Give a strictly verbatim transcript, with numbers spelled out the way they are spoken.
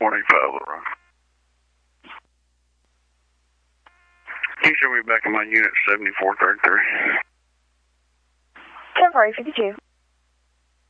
twenty-five, Laura. Can you show me back in my unit seventy-four thirty-three? ten forty, fifty-two.